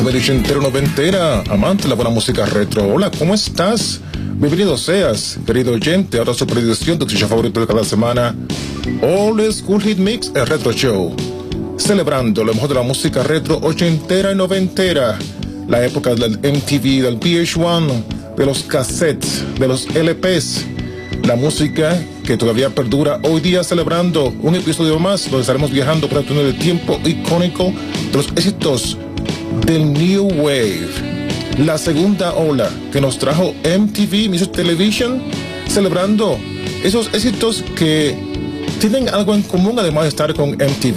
juvenil ochentera noventera, amante de la buena música retro. Hola, ¿cómo estás? Bienvenido seas, querido oyente, a otra superedición de tu show favorito de cada semana, All School Hit Mix, el Retro Show. Celebrando lo mejor de la música retro ochentera y noventera, la época del MTV, del VH1, de los cassettes, de los LPs, la música que todavía perdura hoy día, celebrando un episodio más donde estaremos viajando por el túnel del tiempo icónico de los éxitos del New Wave, la segunda ola que nos trajo MTV Music Television, celebrando esos éxitos que tienen algo en común además de estar con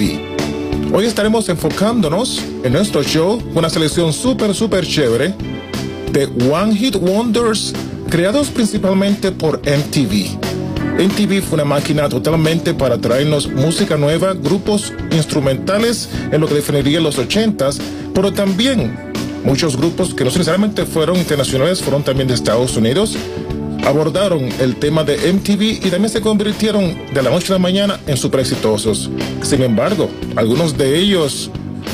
MTV. Hoy estaremos enfocándonos en nuestro show con una selección súper chévere de One Hit Wonders creados principalmente por MTV. MTV fue una máquina totalmente para traernos música nueva, grupos instrumentales en lo que definiría los 80s, pero también muchos grupos que no necesariamente fueron internacionales, fueron también de Estados Unidos, abordaron el tema de MTV y también se convirtieron de la noche a la mañana en súper exitosos. Sin embargo, algunos de ellos,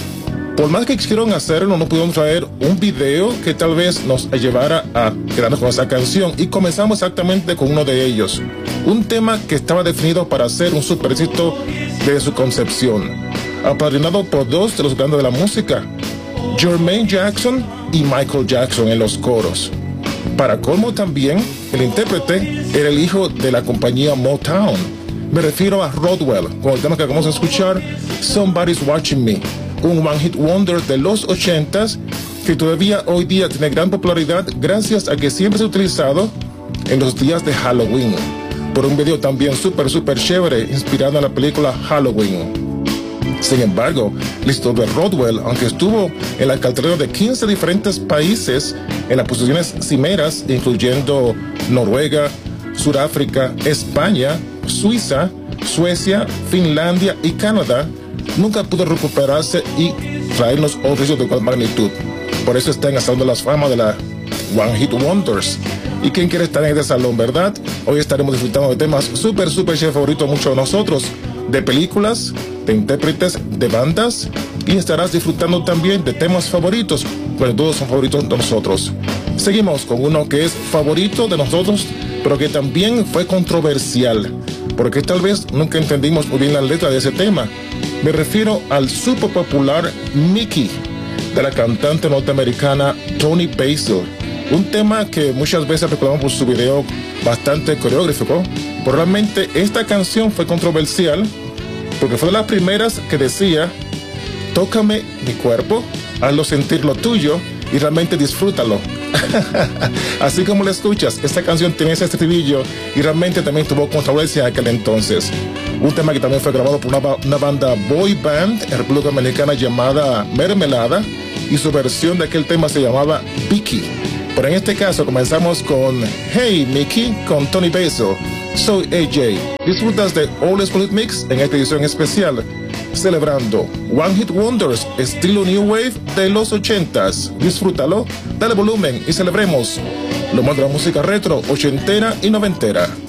por más que quisieron hacerlo, no pudieron traer un video que tal vez nos llevara a quedarnos con esa canción, y comenzamos exactamente con uno de ellos. Un tema que estaba definido para ser un super éxito desde su concepción, apadrinado por dos de los grandes de la música, Jermaine Jackson y Michael Jackson en los coros. Para colmo también, el intérprete era el hijo de la compañía Motown. Me refiero a Rodwell, con el tema que acabamos de escuchar, Somebody's Watching Me, un One Hit Wonder de los 80s que todavía hoy día tiene gran popularidad gracias a que siempre se ha utilizado en los días de Halloween, por un video también súper chévere inspirado en la película Halloween. Sin embargo, la historia de Rodwell, aunque estuvo en la cartelera de 15 diferentes países en las posiciones cimeras, incluyendo Noruega, Sudáfrica, España, Suiza, Suecia, Finlandia y Canadá, nunca pudo recuperarse y traernos otros de igual magnitud. Por eso está en el Salón de las Fama de la One Hit Wonders. ¿Y quién quiere estar en este salón, verdad? Hoy estaremos disfrutando de temas súper chéveres favoritos de muchos de nosotros, de películas, de intérpretes, de bandas, y estarás disfrutando también de temas favoritos, pues todos son favoritos de nosotros. Seguimos con uno que es favorito de nosotros, pero que también fue controversial, porque tal vez nunca entendimos muy bien la letra de ese tema. Me refiero al súper popular Mickey, de la cantante norteamericana Toni Basil. Un tema que muchas veces recordamos por su video bastante coreográfico, pero realmente esta canción fue controversial porque fue de las primeras que decía: tócame mi cuerpo, hazlo sentir lo tuyo y realmente disfrútalo. Así como lo escuchas, esta canción tiene ese estribillo y realmente también tuvo controversia en aquel entonces. Un tema que también fue grabado por una banda boy band en República Dominicana llamada Mermelada, y su versión de aquel tema se llamaba Vicky. Pero en este caso comenzamos con Hey Mickey con Toni Basil. Soy AJ. Disfrutas de All School Hit Mix en esta edición especial, celebrando One Hit Wonders estilo New Wave de los 80s. Disfrútalo, dale volumen y celebremos lo más de la música retro ochentera y noventera.